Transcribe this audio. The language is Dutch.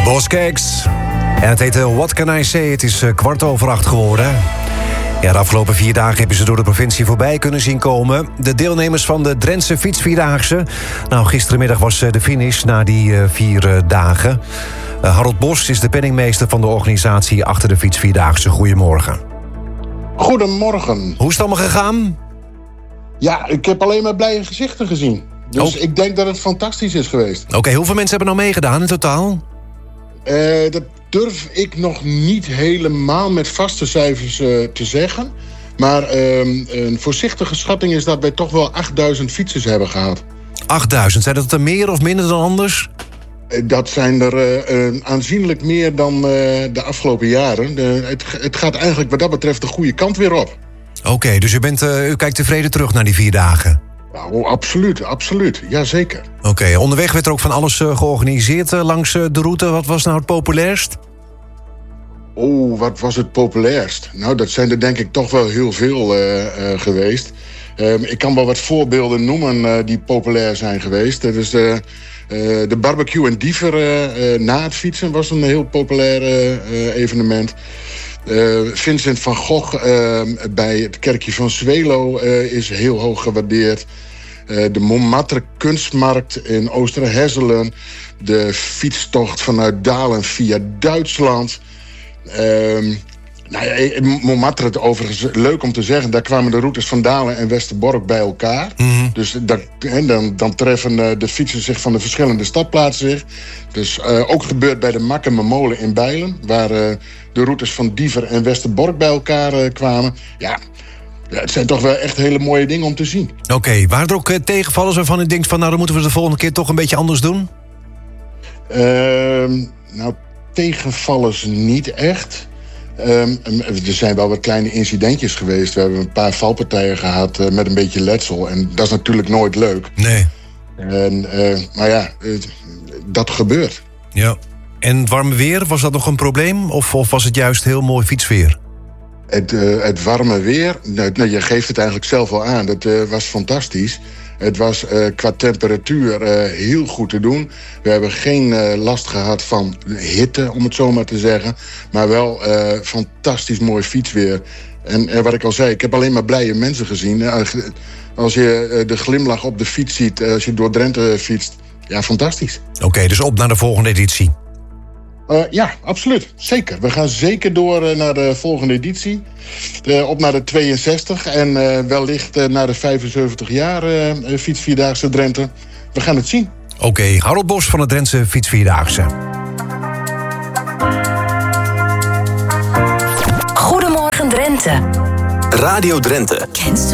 Boskeks. En het heet What Can I Say? Het is 7:15 geworden. Ja, de afgelopen 4 dagen hebben ze door de provincie voorbij kunnen zien komen. De deelnemers van de Drentse Fietsvierdaagse. Nou, gisterenmiddag was de finish na die 4 dagen. Harold Bos is de penningmeester van de organisatie achter de Fietsvierdaagse. Goedemorgen. Goedemorgen. Hoe is het allemaal gegaan? Ja, ik heb alleen maar blije gezichten gezien. Dus ik denk dat het fantastisch is geweest. Oké, hoeveel mensen hebben nou meegedaan in totaal? Dat durf ik nog niet helemaal met vaste cijfers te zeggen. Maar een voorzichtige schatting is dat wij toch wel 8000 fietsers hebben gehad. 8000, zijn dat er meer of minder dan anders? Dat zijn er aanzienlijk meer dan de afgelopen jaren. Het gaat eigenlijk wat dat betreft de goede kant weer op. Oké, dus u kijkt tevreden terug naar die 4 dagen? Nou, absoluut. Jazeker. Oké, onderweg werd er ook van alles georganiseerd langs de route. Wat was nou het populairst? Oh, wat was het populairst? Nou, dat zijn er denk ik toch wel heel veel geweest. Ik kan wel wat voorbeelden noemen die populair zijn geweest. Dat is de barbecue in Diever na het fietsen was een heel populair evenement. Vincent van Gogh bij het kerkje van Zwelo is heel hoog gewaardeerd. De Montmartre kunstmarkt in Oosterhesselen. De fietstocht vanuit Dalen via Duitsland. Montmartre, het overigens leuk om te zeggen, daar kwamen de routes van Dalen en Westerbork bij elkaar. Mm-hmm. Dus dan treffen de fietsers zich van de verschillende stadplaatsen zich. Dus ook gebeurt bij de Makkememolen in Bijlen, waar de routes van Diever en Westerbork bij elkaar kwamen. Ja, het zijn toch wel echt hele mooie dingen om te zien. Oké, waren er ook tegenvallers waarvan u denkt van, nou, dan moeten we de volgende keer toch een beetje anders doen? Tegenvallers niet echt. Er zijn wel wat kleine incidentjes geweest. We hebben een paar valpartijen gehad met een beetje letsel. En dat is natuurlijk nooit leuk. Nee. Maar ja, dat gebeurt. Ja. En het warme weer, was dat nog een probleem? Of was het juist heel mooi fietsweer? Het warme weer, je geeft het eigenlijk zelf al aan. Dat was fantastisch. Het was qua temperatuur heel goed te doen. We hebben geen last gehad van hitte, om het zo maar te zeggen. Maar wel fantastisch mooi fietsweer. En wat ik al zei, ik heb alleen maar blije mensen gezien. Als je de glimlach op de fiets ziet, als je door Drenthe fietst. Ja, fantastisch. Oké, dus op naar de volgende editie. Ja, absoluut. Zeker. We gaan zeker door naar de volgende editie. Op naar de 62 en wellicht naar de 75 jaar Fietsvierdaagse Drenthe. We gaan het zien. Oké, Harold Bos van de Drentse Fietsvierdaagse. Goedemorgen Drenthe. Radio Drenthe. Kennst du